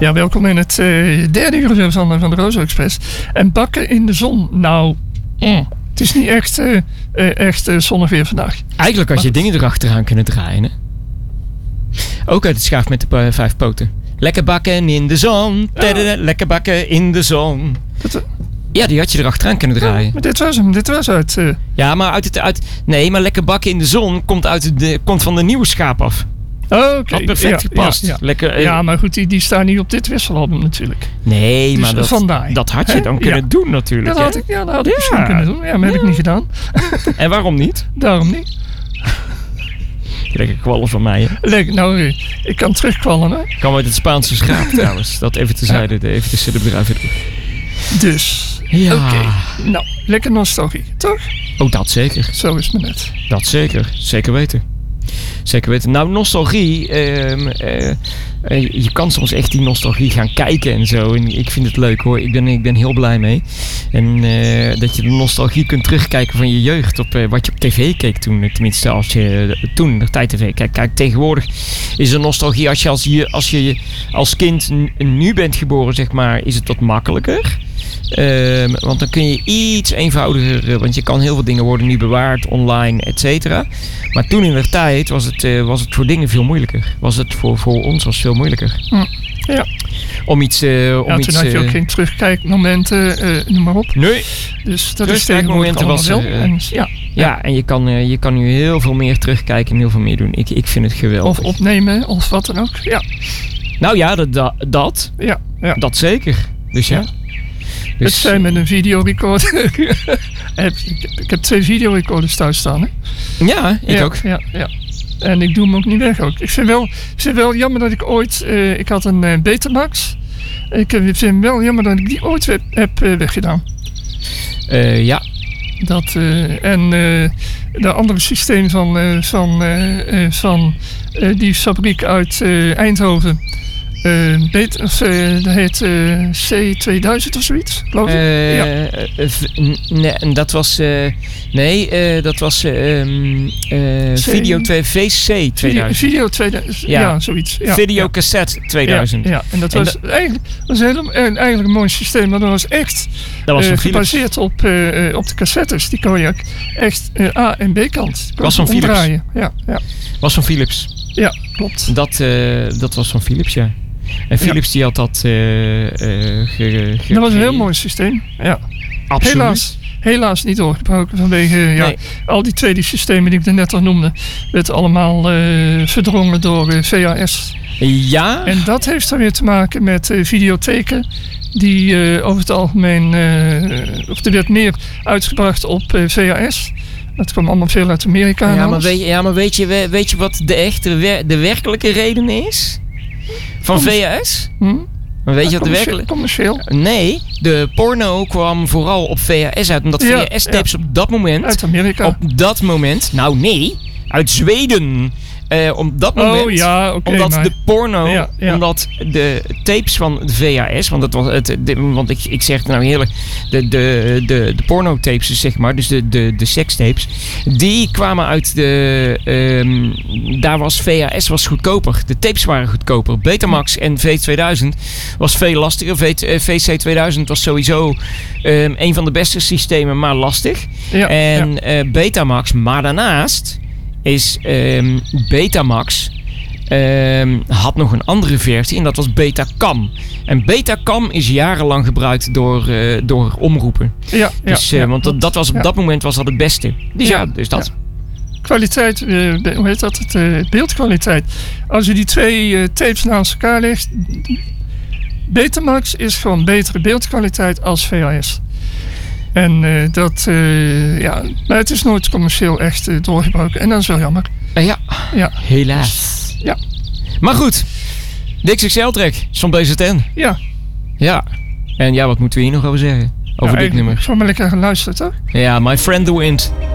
Ja, welkom in het derde uur van de Rozo Express. En bakken in de zon. Nou, het is niet echt zonnig weer vandaag. Eigenlijk had je dingen erachteraan kunnen draaien, hè? Ook uit het schaaf met de 5 poten. Lekker bakken in de zon. Ja. Lekker bakken in de zon. Ja, die had je erachteraan kunnen draaien. Ja, maar dit was uit... Ja, maar nee, maar lekker bakken in de zon komt van de nieuwe schaap af. Oké. Had perfect gepast. Ja. Lekker, ja, maar goed, die staan niet op dit wisselalbum natuurlijk. Nee, dus maar dat had je dan kunnen doen natuurlijk. Dat had ik misschien kunnen doen. Ja, maar heb ik niet gedaan. En waarom niet? Daarom niet. Lekker kwallen van mij, hè? Lekker, nou, ik kan terugkwallen, hè? Ik kwam uit het Spaanse schaap trouwens. Dat even tezijde, even tussen de bedrijven. Dus, ja. Oké. Nou, lekker nostalgie, toch? Oh, dat zeker. Zo is het net. Dat zeker. Zeker weten. Zeker weten. Nou, nostalgie. Je kan soms echt die nostalgie gaan kijken en zo. En ik vind het leuk hoor. Ik ben heel blij mee. En dat je de nostalgie kunt terugkijken van je jeugd op wat je op tv keek toen. Tenminste, als je toen nog tijd tv kijkt. Kijk, tegenwoordig is er nostalgie als je als kind nu bent geboren, zeg maar, is het wat makkelijker. Want dan kun je iets eenvoudiger, want je kan heel veel dingen worden nu bewaard online, et cetera. Maar toen in de tijd was het voor dingen veel moeilijker. Was het voor ons was veel moeilijker. Ja. Om iets... toen had je ook geen terugkijkmomenten, noem maar op. Nee. Dus dat is tegenwoordig allemaal wel. En je kan nu heel veel meer terugkijken en heel veel meer doen. Ik vind het geweldig. Of opnemen, of wat dan ook. Ja. Nou ja, dat. Ja. Dat zeker. Dus ja. Het zijn met een videorecorder. Ik heb 2 videorecorders thuis staan. Hè? Ja, ik ook. Ja. En ik doe hem ook niet weg. Ook. Ik vind wel jammer dat ik ooit... ik had een Betamax. Ik vind wel jammer dat ik die ooit heb weggedaan. Ja. En de andere systeem van die fabriek uit Eindhoven... dat heet C2000 of zoiets, geloof ik. Nee, dat was... dat was Video 2 VC 2000. Video 2000, ja zoiets. Ja, Videocassette 2000. Ja, en dat was eigenlijk een mooi systeem, maar dat was echt gebaseerd op de cassettes. Die kon je ook echt A- en B-kant. Was van Philips. Ja. Was van Philips. Ja, klopt. Dat was van Philips, ja. En Philips die had dat dat was een heel mooi systeem. Ja. Absoluut. Helaas niet doorgebroken vanwege al die tweede systemen die ik er net al noemde. Werd allemaal verdrongen door VHS. Ja. En dat heeft er weer te maken met videotheken. Die over het algemeen... er werd meer uitgebracht op VHS. Dat kwam allemaal veel uit Amerika. Maar weet je wat de werkelijke reden is? Van VHS? Maar weet je wat de werkelijke... Commercieel? Nee, de porno kwam vooral op VHS uit. Omdat VHS-tapes op dat moment... Uit Amerika. Op dat moment... Nou nee, uit Zweden. Op dat moment... Oh ja, oké. Omdat maar... de porno... Ja. Omdat de tapes van de VHS... Want dat was want ik zeg het nou heerlijk... De pornotapes, zeg maar. Dus de sekstapes. Die kwamen uit de... daar was VHS was goedkoper. De tapes waren goedkoper. Betamax en V2000 was veel lastiger. VC 2000 was sowieso... een van de beste systemen, maar lastig. Ja, en Betamax, maar daarnaast... is Betamax had nog een andere versie en dat was Betacam. En Betacam is jarenlang gebruikt door omroepen. Want dat was op dat moment was dat het beste. Dus dat. Kwaliteit, hoe heet dat? Beeldkwaliteit. Als je die 2 tapes naast elkaar legt... Betamax is gewoon betere beeldkwaliteit als VHS. En maar het is nooit commercieel echt doorgebroken. En dat is wel jammer. Ja, helaas. Ja. Maar goed, de XXL-track van BZN. Ja. En wat moeten we hier nog over zeggen? Over dit nummer. Ik zal maar lekker gaan luisteren, toch? Ja, My Friend the Wind.